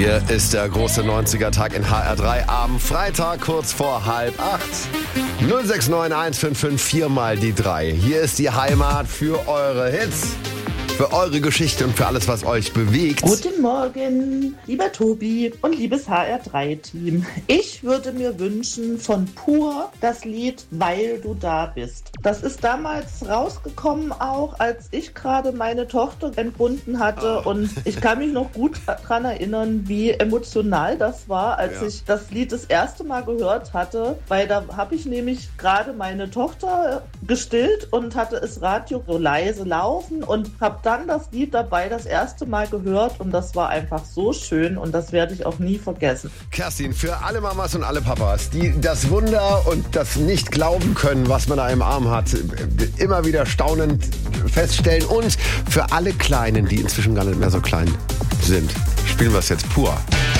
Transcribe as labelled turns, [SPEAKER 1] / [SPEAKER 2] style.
[SPEAKER 1] Hier ist der große 90er-Tag in HR3 am Freitag, kurz vor 7:30. 069 155 4 mal die 3. Hier ist die Heimat für eure Hits, für eure Geschichte und für alles, was euch bewegt.
[SPEAKER 2] Guten Morgen, lieber Tobi und liebes HR3-Team. Ich würde mir wünschen von Pur das Lied Weil du da bist. Das ist damals rausgekommen auch, als ich gerade meine Tochter entbunden hatte. Und ich kann mich noch gut daran erinnern, wie emotional das war, als ich das Lied das erste Mal gehört hatte. Weil da habe ich nämlich gerade meine Tochter gestillt und hatte das Radio so leise laufen und habe dann das Lied dabei das erste Mal gehört. Und das war einfach so schön und das werde ich auch nie vergessen.
[SPEAKER 1] Kerstin, für alle Mamas und alle Papas, die das Wunder und das nicht glauben können, was man da im Arm hat, immer wieder staunend feststellen. Und für alle Kleinen, die inzwischen gar nicht mehr so klein sind, spielen wir es jetzt pur.